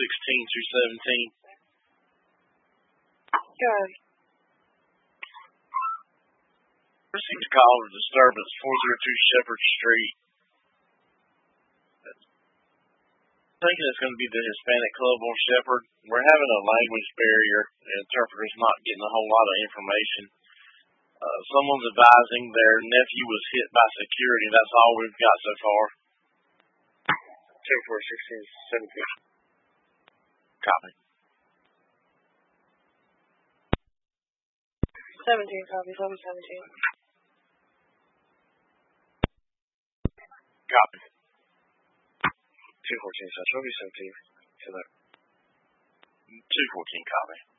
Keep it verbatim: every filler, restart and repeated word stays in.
sixteen through seventeen. Okay. Received a call of disturbance, four oh two Shepherd Street. Thinking it's going to be the Hispanic Club on Shepherd. We're having a language barrier. The interpreter's not getting a whole lot of information. Uh, someone's advising their nephew was hit by security. That's all we've got so far. ten four sixteen seventeen. Copy. seventeen, copy, seven seventeen. Copy. two fourteen Central, seventeen. To that. two fourteen, copy.